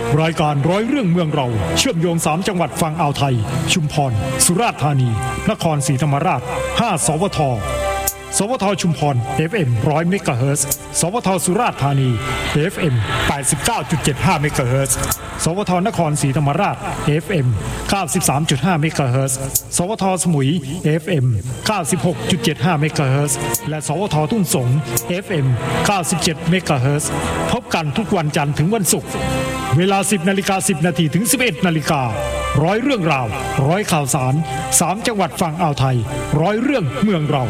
รายการร้อยเรื่องเมืองเราเชื่อมโยง3จังหวัดฝั่งอ่าวไทยชุมพรสุราษฎร์ธานีนครศรีธรรมราช5สวทสวทชุมพร FM 100 เมกะเฮิรตซ์สวทสุราษฎร์ธานี FM 89.75 เมกะเฮิรตซ์สวทนครศรีธรรมราช FM 93.5 เมกะเฮิรตซ์สวทสมุย FM 96.75 เมกะเฮิรตซ์และสวททุ่งสง FM 97 เมกะเฮิรตซ์พบกันทุกวันจันทร์ถึงวันศุกร์เวลา 10:10 นถึง 11:00 นร้อยเรื่องราวร้อยข่าวสาร3จังหวัดฝั่งอ่าวไทยร้อยเรื่องเมืองเรา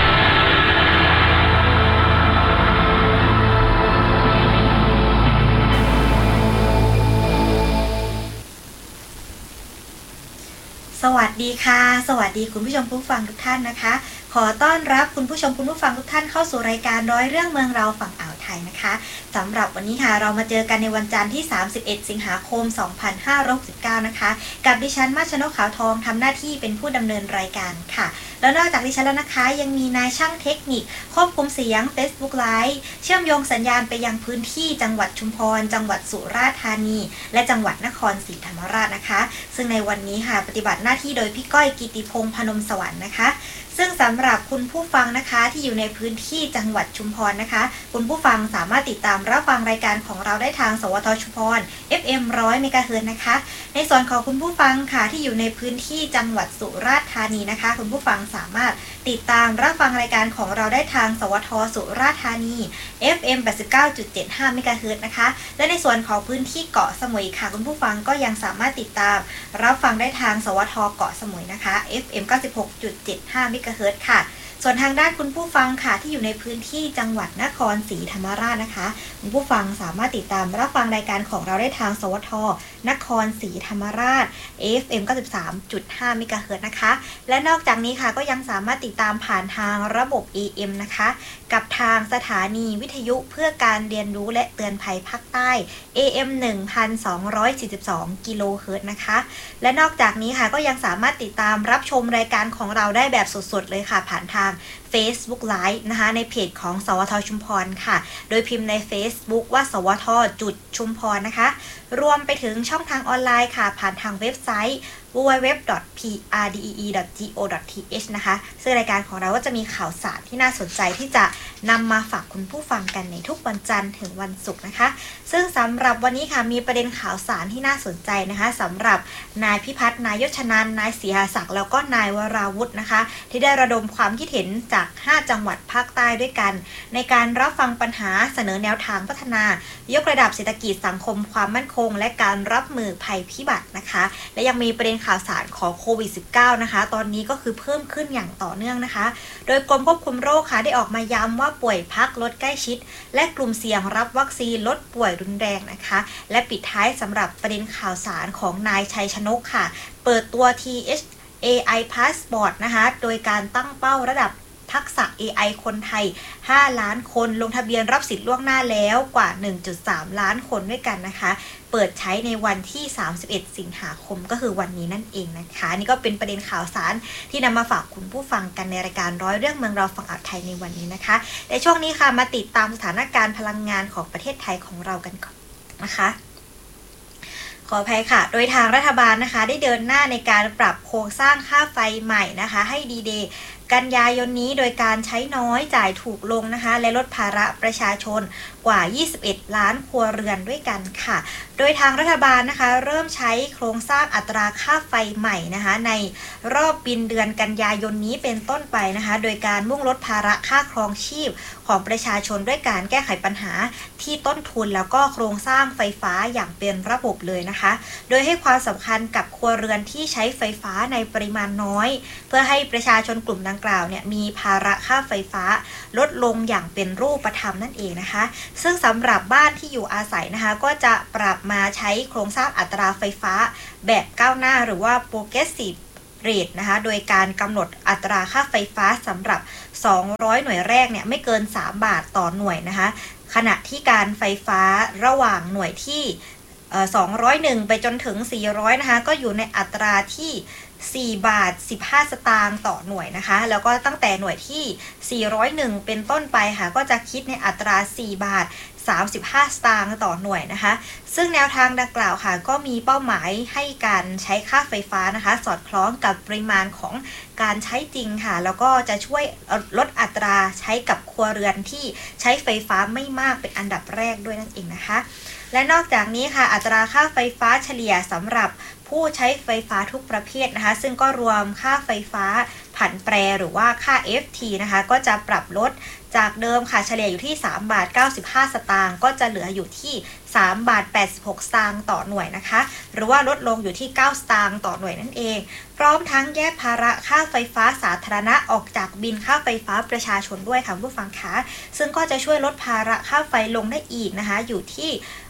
สวัสดีค่ะสวัสดีคุณผู้ชมผู้ฟังทุกท่านนะคะขอต้อนรับคุณผู้ชมคุณผู้ฟังทุกท่านเข้าสู่รายการร้อยเรื่องเมืองเราฝั่งอ่าวไทยนะคะสำหรับวันนี้ค่ะเรามาเจอกันในวันจันทร์ที่31สิงหาคม2569นะคะกับดิฉันมาชนกขาวทองทำหน้าที่เป็นผู้ดำเนินรายการค่ะแล้วนอกจากดิฉันแล้วนะคะยังมีนายช่างเทคนิคควบคุมเสียง Facebook Live เชื่อมโยงสัญญาณไปยังพื้นที่จังหวัดชุมพรจังหวัดสุราษฎร์ธานีและจังหวัดนครศรีธรรมราชนะคะซึ่งในวันนี้ค่ะปฏิบัติหน้าที่โดยพี่ก้อยกิติพงษ์พนมสวรรค์นะคะซึ่งสำหรับคุณผู้ฟังนะคะที่อยู่ในพื้นที่จังหวัดชุมพรนะคะคุณผู้ฟังสามารถติดตามรับฟังรายการของเราได้ทางสวทชุมพร FM 100 เมกะเฮิรตซ์นะคะในส่วนของคุณผู้ฟังค่ะที่อยู่ในพื้นที่จังหวัดสุราษฎร์ธานีนะคะคุณผู้ฟังสามารถติดตามรับฟังรายการของเราได้ทางสวทสุราษฎร์ธานี FM 89.75 เมกะเฮิรตซ์นะคะและในส่วนของพื้นที่เกาะสมุยค่ะคุณผู้ฟังก็ยังสามารถติดตามรับฟังได้ทางสวทเกาะสมุยนะคะ FM 96.75 เมกะเฮิรตซ์ค่ะส่วนทางด้านคุณผู้ฟังค่ะที่อยู่ในพื้นที่จังหวัดนครศรีธรรมราชนะคะคุณผู้ฟังสามารถติดตามรับฟังรายการของเราได้ทางสวทนครศรีธรรมราช FM 93.5 เมกะเฮิรตซ์นะคะและนอกจากนี้ค่ะก็ยังสามารถติดตามผ่านทางระบบ AM นะคะกับทางสถานีวิทยุเพื่อการเรียนรู้และเตือนภัยภาคใต้ AM 1,242 กิโลเฮิรตซ์นะคะและนอกจากนี้ค่ะก็ยังสามารถติดตามรับชมรายการของเราได้แบบสดๆเลยค่ะผ่านทางFacebook Live นะคะในเพจของสวทชุมพรค่ะโดยพิมพ์ใน Facebook ว่าสวทชุมพรนะคะรวมไปถึงช่องทางออนไลน์ค่ะผ่านทางเว็บไซต์ www.prdee.go.th นะคะซึ่งรายการของเราก็จะมีข่าวสารที่น่าสนใจที่จะนำมาฝากคุณผู้ฟังกันในทุกวันจันทร์ถึงวันศุกร์นะคะซึ่งสำหรับวันนี้ค่ะมีประเด็นข่าวสารที่น่าสนใจนะคะสำหรับนายพิพัฒน์นายยศนันท์นายศรีหศักดิ์แล้วก็นายวราวุธนะคะที่ได้ระดมความคิดเห็นจาก5จังหวัดภาคใต้ด้วยกันในการรับฟังปัญหาเสนอแนวทางพัฒนายกระดับเศรษฐกิจสังคมความมั่นคงและการรับมือภัยพิบัตินะคะและยังมีประเด็นข่าวสารของโควิด -19 นะคะตอนนี้ก็คือเพิ่มขึ้นอย่างต่อเนื่องนะคะโดยกรมควบคุมโรคค่ะได้ออกมาย้ำว่าป่วยพักลดใกล้ชิดและกลุ่มเสี่ยงรับวัคซีนลดป่วยรุนแรงนะคะและปิดท้ายสำหรับประเด็นข่าวสารของนายชัยชนกค่ะเปิดตัว THAI Passport นะคะโดยการตั้งเป้าระดับทักษะ AI คนไทย5ล้านคนลงทะเบียนรับสิทธิ์ล่วงหน้าแล้วกว่า 1.3 ล้านคนด้วยกันนะคะเปิดใช้ในวันที่31สิงหาคมก็คือวันนี้นั่นเองนะคะนี่ก็เป็นประเด็นข่าวสารที่นำมาฝากคุณผู้ฟังกันในรายการร้อยเรื่องเมืองเราฝั่งอ่าวไทยในวันนี้นะคะในช่วงนี้ค่ะมาติดตามสถานการณ์พลังงานของประเทศไทยของเรากันก่อนนะคะขออภัยค่ะโดยทางรัฐบาลนะคะได้เดินหน้าในการปรับโครงสร้างค่าไฟใหม่นะคะให้ดีเดย์กันยายนนี้โดยการใช้น้อยจ่ายถูกลงนะคะและลดภาระประชาชนกว่า21ล้านครัวเรือนด้วยกันค่ะโดยทางรัฐบาลนะคะเริ่มใช้โครงสร้างอัตราค่าไฟใหม่นะคะในรอบบินเดือนกันยายนนี้เป็นต้นไปนะคะโดยการมุ่งลดภาระค่าครองชีพของประชาชนด้วยการแก้ไขปัญหาที่ต้นทุนแล้วก็โครงสร้างไฟฟ้าอย่างเป็นระบบเลยนะคะโดยให้ความสำคัญกับครัวเรือนที่ใช้ไฟฟ้าในปริมาณน้อยเพื่อให้ประชาชนกลุ่มดังกล่าวเนี่ยมีภาระค่าไฟฟ้าลดลงอย่างเป็นรูปธรรมนั่นเองนะคะซึ่งสำหรับบ้านที่อยู่อาศัยนะคะก็จะปรับมาใช้โครงสร้างอัตราไฟฟ้าแบบก้าวหน้าหรือว่า progressive rate นะคะโดยการกำหนดอัตราค่าไฟฟ้าสำหรับ200หน่วยแรกเนี่ยไม่เกิน3บาทต่อหน่วยนะคะขณะที่การไฟฟ้าระหว่างหน่วยที่201ไปจนถึง400นะคะก็อยู่ในอัตราที่4 บาท 15 สตางค์ต่อหน่วยนะคะแล้วก็ตั้งแต่หน่วยที่401เป็นต้นไปค่ะก็จะคิดในอัตรา4 บาท 35 สตางค์ต่อหน่วยนะคะซึ่งแนวทางดังกล่าวค่ะก็มีเป้าหมายให้การใช้ค่าไฟฟ้านะคะสอดคล้องกับปริมาณของการใช้จริงค่ะแล้วก็จะช่วยลดอัตราใช้กับครัวเรือนที่ใช้ไฟฟ้าไม่มากเป็นอันดับแรกด้วยนั่นเองนะคะและนอกจากนี้ค่ะอัตราค่าไฟฟ้าเฉลี่ยสำหรับผู้ใช้ไฟฟ้าทุกประเภทนะคะซึ่งก็รวมค่าไฟฟ้าผันแปรหรือว่าค่า FT นะคะก็จะปรับลดจากเดิมค่ะเฉลี่ยอยู่ที่3.95 บาทสตางค์ก็จะเหลืออยู่ที่3.86 บาทสตางค์ต่อหน่วยนะคะหรือว่าลดลงอยู่ที่9 สตางค์ต่อหน่วยนั่นเองพร้อมทั้งแยกภาระค่าไฟฟ้าสาธารณะออกจากบิลค่าไฟฟ้าประชาชนด้วยค่ะผู้ฟังคะซึ่งก็จะช่วยลดภาระค่าไฟลงได้อีกนะคะอยู่ที่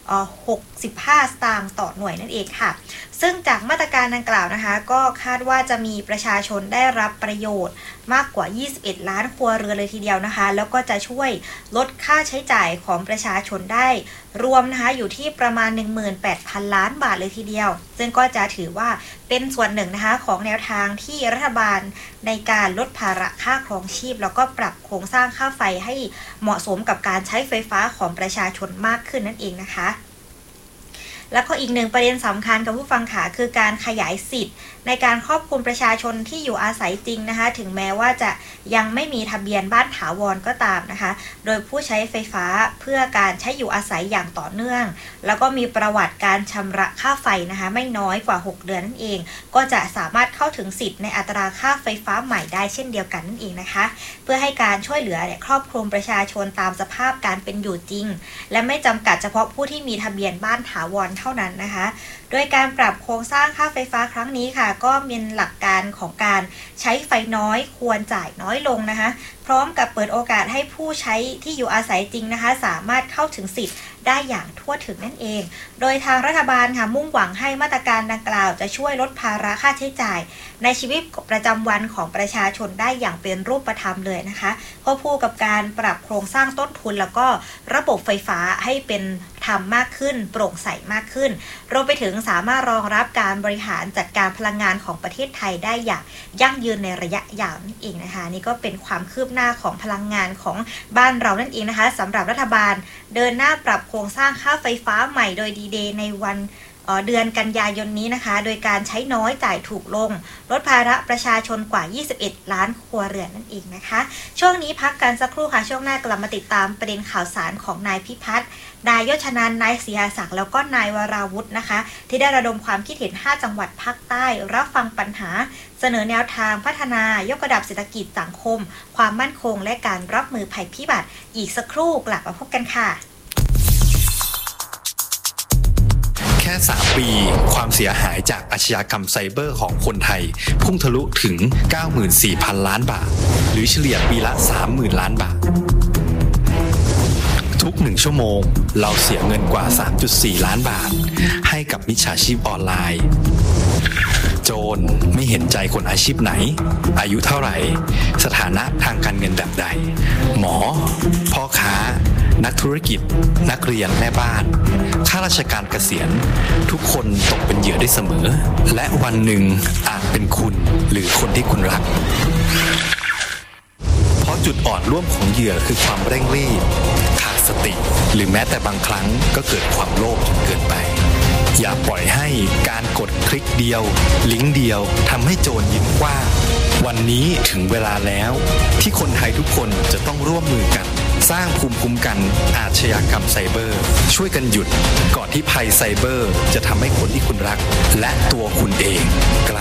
65 สตางค์ต่อหน่วยนั่นเองค่ะซึ่งจากมาตรการดังกล่าวนะคะก็คาดว่าจะมีประชาชนได้รับประโยชน์มากกว่า21ล้านครัวเรือนเลยทีเดียวนะคะแล้วก็จะช่วยลดค่าใช้จ่ายของประชาชนได้รวมนะคะอยู่ที่ประมาณ 18,000 ล้านบาทเลยทีเดียวซึ่งก็จะถือว่าเป็นส่วนหนึ่งนะคะของแนวทางที่รัฐบาลในการลดภาระค่าครองชีพแล้วก็ปรับโครงสร้างค่าไฟให้เหมาะสมกับการใช้ไฟฟ้าของประชาชนมากขึ้นนั่นเองนะคะแล้วก็อีกหนึ่งประเด็นสำคัญกับผู้ฟังค่ะคือการขยายสิทธิ์ในการครอบคลุมประชาชนที่อยู่อาศัยจริงนะคะถึงแม้ว่าจะยังไม่มีทะเบียนบ้านถาวรก็ตามนะคะโดยผู้ใช้ไฟฟ้าเพื่อการใช้อยู่อาศัยอย่างต่อเนื่องแล้วก็มีประวัติการชำระค่าไฟนะคะไม่น้อยกว่า6 เดือนนั่นเองก็จะสามารถเข้าถึงสิทธิ์ในอัตราค่าไฟฟ้าใหม่ได้เช่นเดียวกันนั่นเองนะคะเพื่อให้การช่วยเหลือครอบคลุมประชาชนตามสภาพการเป็นอยู่จริงและไม่จำกัดเฉพาะผู้ที่มีทะเบียนบ้านถาวรเท่านั้นนะคะโดยการปรับโครงสร้างค่าไฟฟ้าครั้งนี้ค่ะก็มีหลักการของการใช้ไฟน้อยควรจ่ายน้อยลงนะคะพร้อมกับเปิดโอกาสให้ผู้ใช้ที่อยู่อาศัยจริงนะคะสามารถเข้าถึงสิทธิ์ได้อย่างทั่วถึงนั่นเองโดยทางรัฐบาลค่ะมุ่งหวังให้มาตรการดังกล่าวจะช่วยลดภาระค่าใช้จ่ายในชีวิตประจำวันของประชาชนได้อย่างเป็นรูปธรรมเลยนะคะควบคู่กับการปรับโครงสร้างต้นทุนแล้วก็ระบบไฟฟ้าให้เป็นธรรมมากขึ้นโปร่งใสมากขึ้นรวมไปถึงสามารถรองรับการบริหารจัดการพลังงานของประเทศไทยได้อย่างยั่งยืนในระยะยาวนั่นเองนะคะนี่ก็เป็นความคืบหน้าของพลังงานของบ้านเรานั่นเองนะคะสำหรับรัฐบาลเดินหน้าปรับโครงสร้างค่าไฟฟ้าใหม่โดยดีเดย์ในวันเดือนกันยายนนี้นะคะโดยการใช้น้อยจ่ายถูกลงลดภาระประชาชนกว่า21ล้านครัวเรือนนั่นเองนะคะช่วงนี้พักกันสักครู่ค่ะช่วงหน้ากลับมาติดตามประเด็นข่าวสารของนายพิพัฒน์นายยศนันท์นายศรีหศักดิ์แล้วก็นายวราวุธนะคะที่ได้ระดมความคิดเห็น5จังหวัดภาคใต้รับฟังปัญหาเสนอแนวทางพัฒนายกระดับเศรษฐกิจสังคมความมั่นคงและการรับมือภัยพิบัติอีกสักครู่กลับมาพบกันค่ะแค่3 ปีความเสียหายจากอาชญากรรมไซเบอร์ของคนไทยพุ่งทะลุถึง 94,000 ล้านบาทหรือเฉลี่ยปีละ 30,000 ล้านบาททุก1ชั่วโมงเราเสียเงินกว่า 3.4 ล้านบาทให้กับมิจฉาชีพออนไลน์โจรไม่เห็นใจคนอาชีพไหนอายุเท่าไหร่สถานะทางการเงินแบบใดหมอพ่อค้านักธุรกิจนักเรียนแม่บ้านข้าราชการเกษียณทุกคนตกเป็นเหยื่อได้เสมอและวันหนึ่งอาจเป็นคุณหรือคนที่คุณรักเพราะจุดอ่อนร่วมของเหยื่อคือความเร่งรีบขาดสติหรือแม้แต่บางครั้งก็เกิดความโลภจนเกินไปอย่าปล่อยให้การกดคลิกเดียวลิงก์เดียวทำให้โจรยิ้มกว้างวันนี้ถึงเวลาแล้วที่คนไทยทุกคนจะต้องร่วมมือกันสร้างภูมิคุ้มกันอาชญากรรมไซเบอร์ช่วยกันหยุดก่อนที่ภัยไซเบอร์จะทำให้คนที่คุณรักและตัวคุณเองกลาย